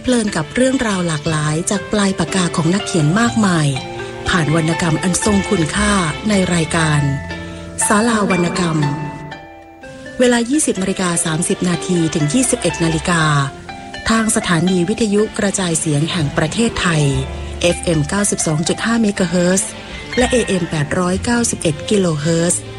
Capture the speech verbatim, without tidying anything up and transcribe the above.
ลินกับเรื่องราวหลากหลายจากปลายปากกาของนักเขียนมากมายผ่านวรรณกรรมอันทรงคุณค่าในรายการศาลาวรรณกรรมเวลา ยี่สิบนาฬิกาสามสิบนาทีถึง ยี่สิบเอ็ดนาฬิกาทางสถานีวิทยุกระจายเสียงแห่งประเทศไทย เอฟ เอ็ม เก้าสิบสองจุดห้า เมกะเฮิรตซ์และ เอ เอ็ม แปดร้อยเก้าสิบเอ็ด กิโลเฮิรตซ์